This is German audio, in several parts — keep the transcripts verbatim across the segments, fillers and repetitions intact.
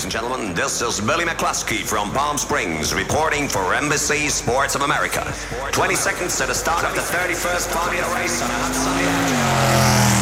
and gentlemen, this is Billy McCluskey from Palm Springs reporting for Embassy Sports of America. twenty seconds to the start of the thirty-first Formula race on a hot sunny afternoon.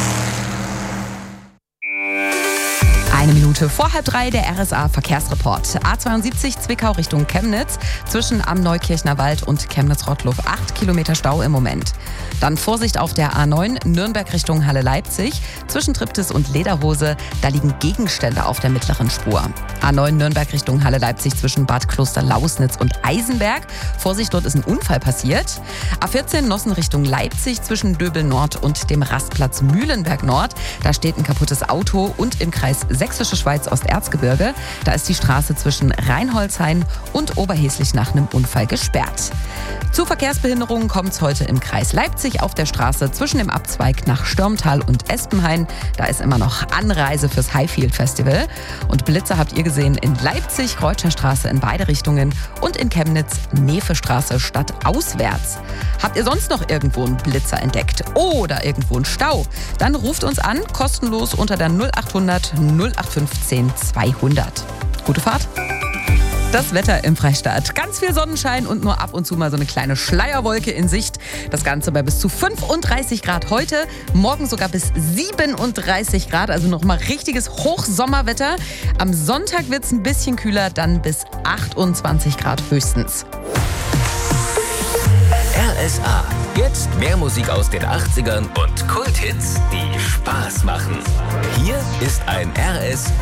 Eine Minute vor halb drei, der R S A Verkehrsreport. A zweiundsiebzig Zwickau Richtung Chemnitz, zwischen am Neukirchner Wald und Chemnitz-Rottluff acht Kilometer Stau im Moment. Dann Vorsicht auf der A neun, Nürnberg Richtung Halle-Leipzig, zwischen Triptis und Lederhose, da liegen Gegenstände auf der mittleren Spur. A neun Nürnberg Richtung Halle-Leipzig, zwischen Bad Kloster-Lausnitz und Eisenberg. Vorsicht, dort ist ein Unfall passiert. A vierzehn Nossen Richtung Leipzig, zwischen Döbel Nord und dem Rastplatz Mühlenberg Nord, da steht ein kaputtes Auto. Und im Kreis Sächsische Schweiz-Osterzgebirge, da ist die Straße zwischen Rheinholzhain und Oberheslich nach einem Unfall gesperrt. Zu Verkehrsbehinderungen kommt es heute im Kreis Leipzig auf der Straße zwischen dem Abzweig nach Stürmtal und Espenhain. Da ist immer noch Anreise fürs Highfield Festival. Und Blitzer habt ihr gesehen in Leipzig, Kreutscherstraße in beide Richtungen und in Chemnitz, Nefestraße stadtauswärts. Habt ihr sonst noch irgendwo einen Blitzer entdeckt oder irgendwo einen Stau? Dann ruft uns an, kostenlos unter der null achthundert null acht fünfzehn zweihundert. Gute Fahrt! Das Wetter im Freistaat. Ganz viel Sonnenschein und nur ab und zu mal so eine kleine Schleierwolke in Sicht. Das Ganze bei bis zu fünfunddreißig Grad heute, morgen sogar bis siebenunddreißig Grad, also nochmal richtiges Hochsommerwetter. Am Sonntag wird es ein bisschen kühler, dann bis achtundzwanzig Grad höchstens. R S A. Jetzt mehr Musik aus den achtzigern und Kulthits, die Spaß machen. Hier ist ein R S